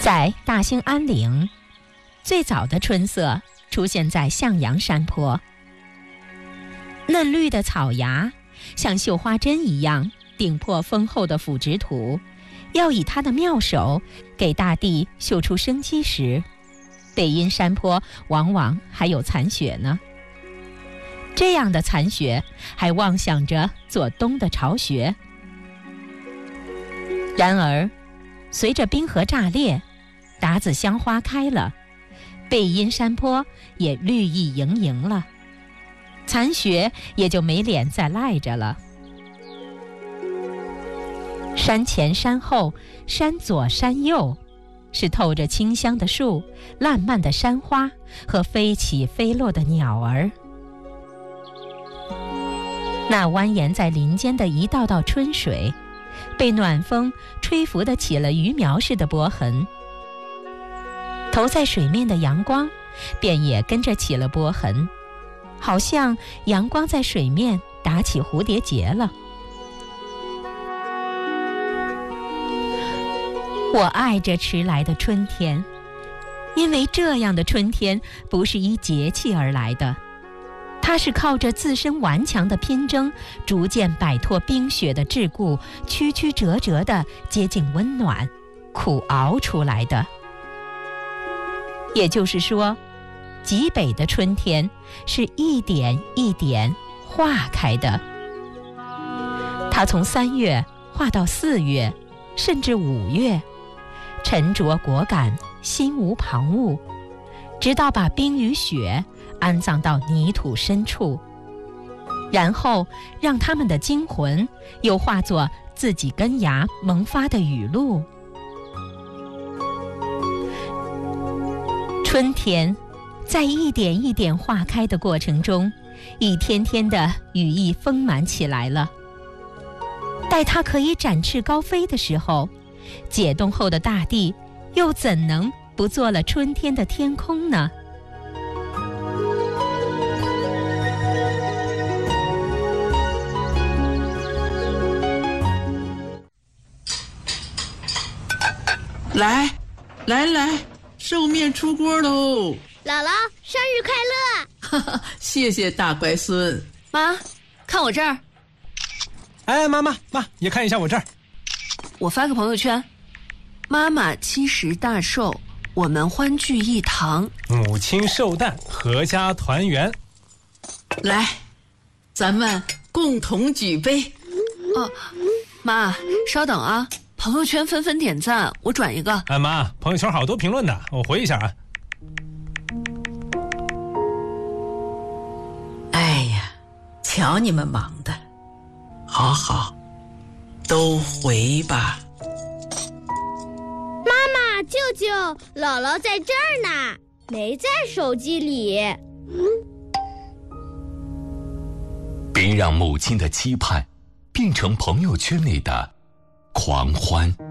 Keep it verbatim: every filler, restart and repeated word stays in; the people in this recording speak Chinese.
在大兴安岭，最早的春色出现在向阳山坡，嫩绿的草芽像绣花针一样顶破丰厚的腐殖土，要以它的妙手给大地绣出生机时，北阴山坡往往还有残雪呢。这样的残雪还妄想着做冬的巢穴。然而随着冰河炸裂，达子乡花开了，北阴山坡也绿意盈盈了，残雪也就没脸再赖着了。山前山后，山左山右，是透着清香的树，烂漫的山花和飞起飞落的鸟儿。那蜿蜒在林间的一道道春水，被暖风吹拂得起了鱼苗似的波痕，投在水面的阳光便也跟着起了波痕，好像阳光在水面打起蝴蝶结了。我爱这迟来的春天，因为这样的春天不是依节气而来的，它是靠着自身顽强的拼争，逐渐摆脱冰雪的桎梏，曲曲折折地接近温暖，苦熬出来的。也就是说，极北的春天是一点一点化开的，它从三月化到四月，甚至五月，沉着果敢，心无旁骛，直到把冰与雪安葬到泥土深处，然后让他们的精魂又化作自己根芽萌发的雨露。春天在一点一点化开的过程中，一天天的羽翼丰满起来了。待它可以展翅高飞的时候，解冻后的大地又怎能不做了春天的天空呢？ 来来来，寿面出锅喽！ 姥姥生日快乐！ 哈哈，谢谢大乖孙。 妈，看我这儿。 哎，妈妈妈，也看一下我这儿。 我发个朋友圈，妈妈七十大寿，我们欢聚一堂， 母亲寿诞，阖家团圆。 来，咱们共同举杯。 哦，妈，稍等啊，朋友圈纷纷点赞，我转一个。 哎妈，朋友圈好多评论的，我回一下啊。 哎呀，瞧你们忙的，好好，都回吧。 妈妈、舅舅，姥姥在这儿呢，没在手机里。 别让母亲的期盼变成朋友圈里的狂欢。